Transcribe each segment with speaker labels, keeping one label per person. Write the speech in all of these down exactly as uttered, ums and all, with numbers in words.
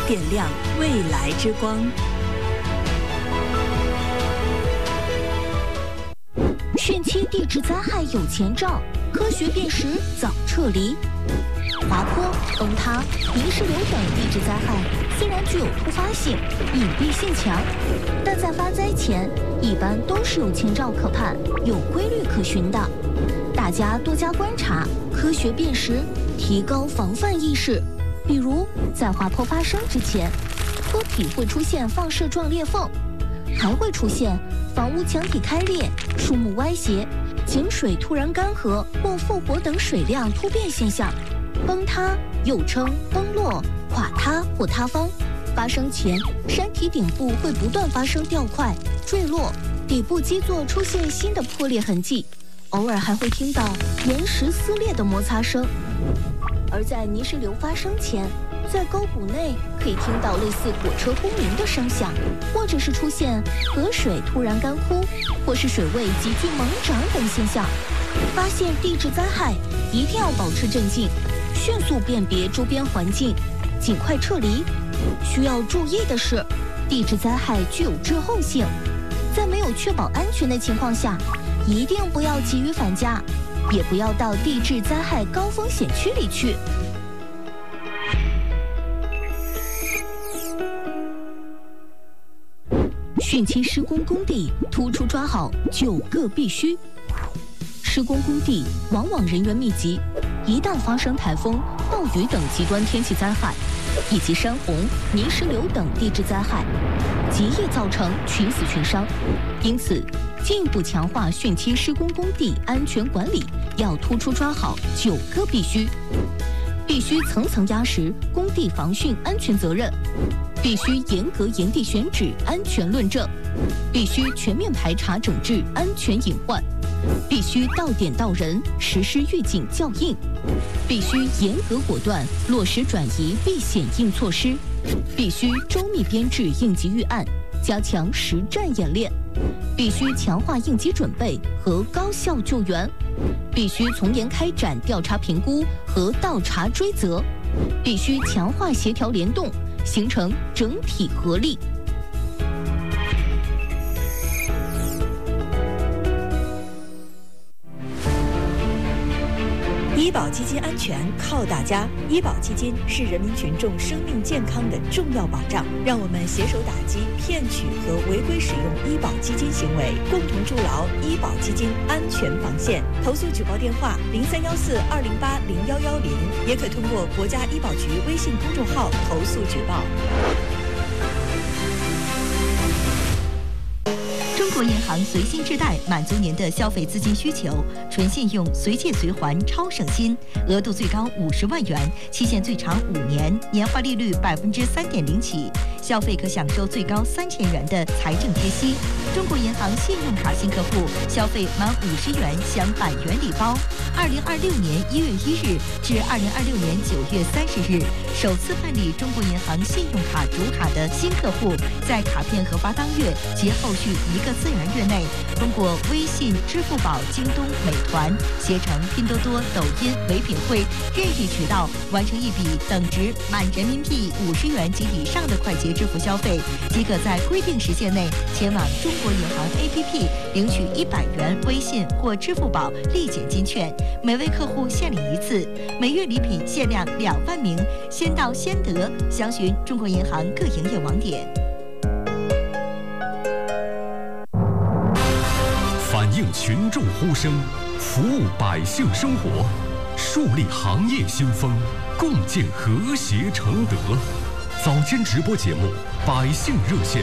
Speaker 1: 点亮未来之光。
Speaker 2: 汛期地质灾害有前兆，科学辨识早撤离。滑坡、崩塌、泥石流等地质灾害虽然具有突发性、隐蔽性强，但在发灾前一般都是有前兆可盼、有规律可循的。大家多加观察，科学辨识，提高防范意识。比如，在滑坡发生之前，坡体会出现放射状裂缝，还会出现房屋墙体开裂、树木歪斜、井水突然干涸或复活等水量突变现象。崩塌又称崩落、垮塌或塌方，发生前山体顶部会不断发生掉块、坠落，底部基座出现新的破裂痕迹，偶尔还会听到岩石撕裂的摩擦声。而在泥石流发生前，在沟谷内可以听到类似火车轰鸣的声响，或者是出现河水突然干枯，或是水位急剧猛涨等现象。发现地质灾害，一定要保持镇静，迅速辨别周边环境，尽快撤离。需要注意的是，地质灾害具有滞后性，在没有确保安全的情况下，一定不要急于返家，也不要到地质灾害高风险区里去。汛期施工工地突出抓好九个必须。施工工地往往人员密集，一旦发生台风、暴雨等极端天气灾害，以及山洪、泥石流等地质灾害，极易造成群死群伤。因此，进一步强化汛期施工工地安全管理，要突出抓好九个必须：必须层层压实工地防汛安全责任，必须严格严地选址安全论证，必须全面排查整治安全隐患，必须到点到人实施预警校应，必须严格果断落实转移避险应措施，必须周密编制应急预案，加强实战演练，必须强化应急准备和高效救援，必须从严开展调查评估和倒查追责，必须强化协调联动，形成整体合力。
Speaker 1: 医保基金安全靠大家，医保基金是人民群众生命健康的重要保障。让我们携手打击骗取和违规使用医保基金行为，共同筑牢医保基金安全防线。投诉举报电话零三幺四二零八零幺幺零，也可通过国家医保局微信公众号投诉举报。
Speaker 3: 中国银行随心置贷满足您的消费资金需求，纯信用、随借随还、超省心，额度最高五十万元，期限最长五年，年化利率百分之三点零起，消费可享受最高三千元的财政贴息。中国银行信用卡新客户消费满五十元享百元礼包。二零二六年一月一日至二零二六年九月三十日，首次办理中国银行信用卡主卡的新客户，在卡片核发当月及后续一个自然月内，通过微信、支付宝、京东、美团、携程、拼多多、抖音、唯品会任意渠道完成一笔等值满人民币五十元及以上的快捷支付消费，即可在规定时限内前往中国银行 A P P 领取一百元微信或支付宝立减金券，每位客户限领一次，每月礼品限量两万名，先到先得。详询中国银行各营业网点。
Speaker 4: 反映群众呼声，服务百姓生活，树立行业新风，共建和谐承德。早间直播节目《百姓热线》。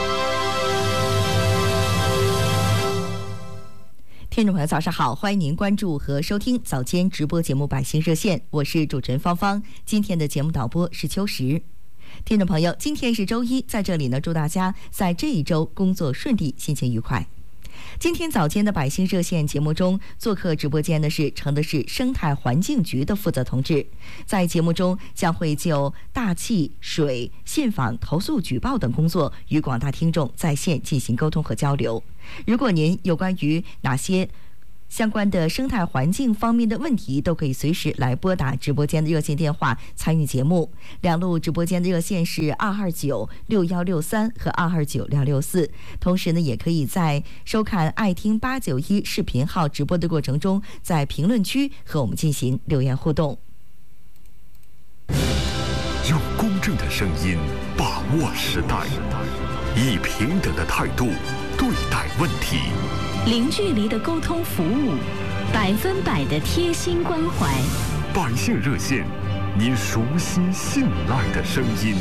Speaker 3: 听众朋友早上好，欢迎您关注和收听早间直播节目《百姓热线》，我是主持人芳芳。今天的节目导播是秋实。听众朋友，今天是周一，在这里呢，祝大家在这一周工作顺利，心情愉快。今天早间的百姓热线节目中，做客直播间的是承德市生态环境局的负责同志，在节目中将会就大气、水、信访、投诉举报等工作与广大听众在线进行沟通和交流。如果您有关于哪些相关的生态环境方面的问题，都可以随时来拨打直播间的热线电话参与节目。两路直播间的热线是二二九六幺六三和二二九六六四。同时呢，也可以在收看爱听八九一视频号直播的过程中，在评论区和我们进行留言互动。
Speaker 4: 用公正的声音把握时代，以平等的态度对待问题，
Speaker 2: 零距离的沟通服务，百分百的贴心关怀。
Speaker 4: 百姓热线，您熟悉信赖的声音。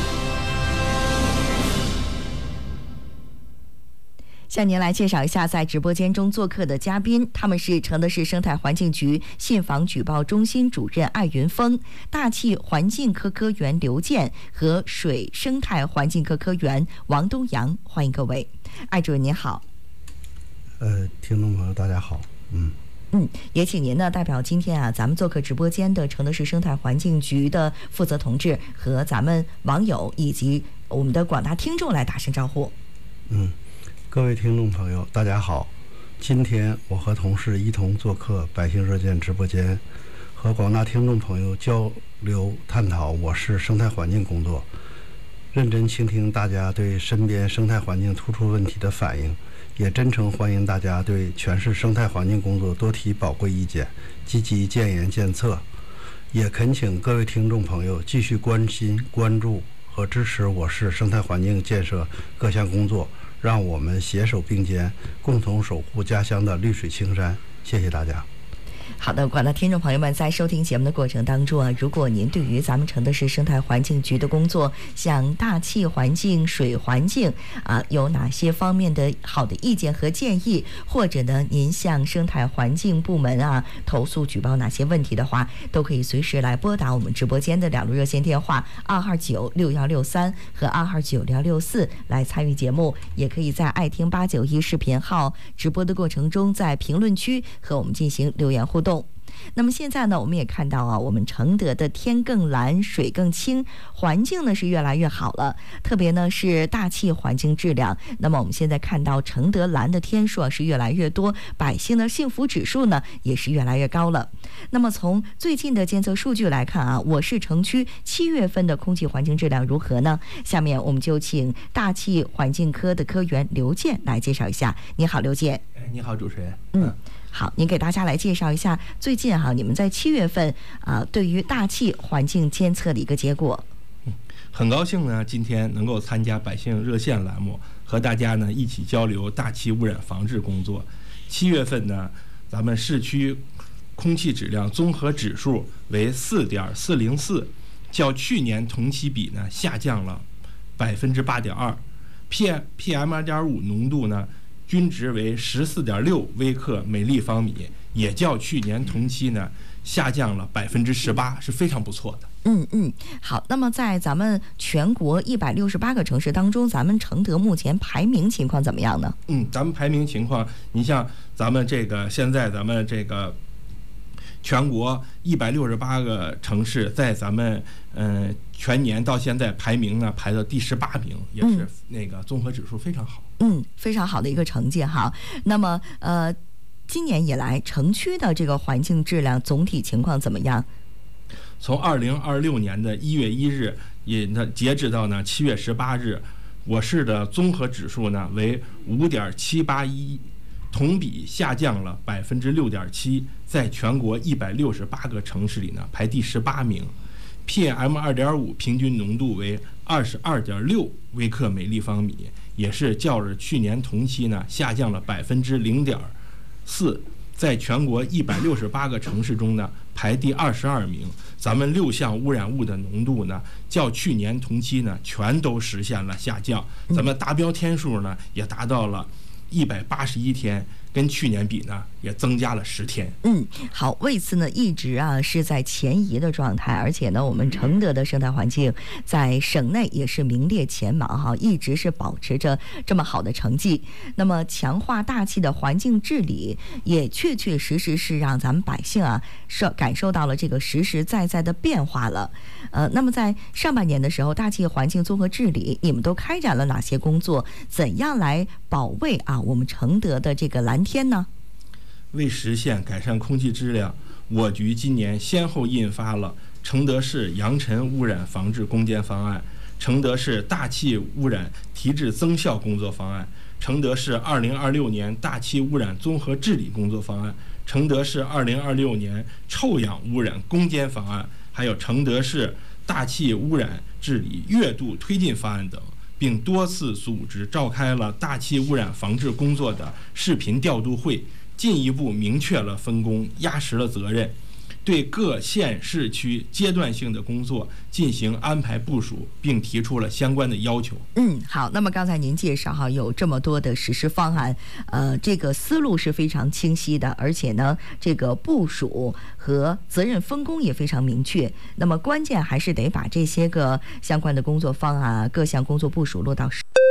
Speaker 3: 向您来介绍一下在直播间中做客的嘉宾，他们是承德市生态环境局信访举报中心主任艾云峰、大气环境科科员刘健和水生态环境科科员王东阳。欢迎各位。艾主任您好。
Speaker 5: 呃，听众朋友大家好。嗯
Speaker 3: 嗯，也请您呢代表今天啊咱们做客直播间的承德市生态环境局的负责同志和咱们网友以及我们的广大听众来打声招呼。
Speaker 5: 嗯。各位听众朋友大家好，今天我和同事一同做客百姓热线直播间，和广大听众朋友交流探讨我市生态环境工作，认真倾听大家对身边生态环境突出问题的反映，也真诚欢迎大家对全市生态环境工作多提宝贵意见，积极建言建策。也恳请各位听众朋友继续关心关注和支持我市生态环境建设各项工作，让我们携手并肩，共同守护家乡的绿水青山。谢谢大家。
Speaker 3: 好的，广大听众朋友们，在收听节目的过程当中啊，如果您对于咱们承德市生态环境局的工作，像大气环境、水环境啊，有哪些方面的好的意见和建议，或者呢，您向生态环境部门啊投诉举报哪些问题的话，都可以随时来拨打我们直播间的两路热线电话二二九六幺六三和二二九六六四来参与节目，也可以在爱听八九一视频号直播的过程中，在评论区和我们进行留言互动。那么现在呢，我们也看到啊，我们承德的天更蓝，水更清，环境呢是越来越好了，特别呢是大气环境质量。那么我们现在看到承德蓝的天数啊是越来越多，百姓的幸福指数呢也是越来越高了。那么从最近的监测数据来看啊，我市城区七月份的空气环境质量如何呢？下面我们就请大气环境科的科员刘健来介绍一下。你好，刘健。
Speaker 6: 哎，你好，主持人。
Speaker 3: 嗯。好，您给大家来介绍一下最近哈、啊，你们在七月份啊、呃，对于大气环境监测的一个结果。
Speaker 6: 嗯，很高兴呢，今天能够参加百姓热线栏目，和大家呢一起交流大气污染防治工作。七月份呢，咱们市区空气质量综合指数为四点四零四，较去年同期比呢下降了百分之八点二。P P M 二点五浓度呢，均值为十四点六微克每立方米，也较去年同期呢下降了百分之十八，是非常不错的。
Speaker 3: 嗯嗯，好。那么在咱们全国一百六十八个城市当中，咱们承德目前排名情况怎么样呢？
Speaker 6: 嗯，咱们排名情况，你像咱们这个现在咱们这个全国一百六十八个城市，在咱们嗯、呃、全年到现在排名呢排到第十八名，也是那个综合指数非常好。
Speaker 3: 嗯，非常好的一个成绩哈。那么呃，今年以来城区的这个环境质量总体情况怎么样？
Speaker 6: 从二零二六年的一月一日也呢，截止到呢七月十八日，我市的综合指数呢为五点七八一，同比下降了百分之六点七，在全国一百六十八个城市里呢排第十八名。P M 二点五平均浓度为二十二点六微克每立方米，也是较着去年同期呢下降了百分之零点四，在全国一百六十八个城市中呢排第二十二名。咱们六项污染物的浓度呢，较去年同期呢全都实现了下降，咱们达标天数呢也达到了一百八十一天，跟去年比呢也增加了十天。
Speaker 3: 嗯，好，为此呢一直啊是在前移的状态，而且呢我们承德的生态环境在省内也是名列前茅哈，一直是保持着这么好的成绩。那么强化大气的环境治理，也确确实实是让咱们百姓啊受感受到了这个实实在在的变化了。呃，那么在上半年的时候，大气环境综合治理你们都开展了哪些工作？怎样来保卫啊我们承德的这个蓝天呢？
Speaker 6: 为实现改善空气质量，我局今年先后印发了承德市扬尘污染防治攻坚方案、承德市大气污染提质增效工作方案、承德市二零二六年大气污染综合治理工作方案、承德市二零二六年臭氧污染攻坚方案，还有承德市大气污染治理月度推进方案等，并多次组织召开了大气污染防治工作的视频调度会，进一步明确了分工，压实了责任，对各县市区阶段性的工作进行安排部署，并提出了相关的要求。
Speaker 3: 嗯，好。那么刚才您介绍哈，有这么多的实施方案，呃，这个思路是非常清晰的，而且呢，这个部署和责任分工也非常明确。那么关键还是得把这些个相关的工作方案、各项工作部署落到实。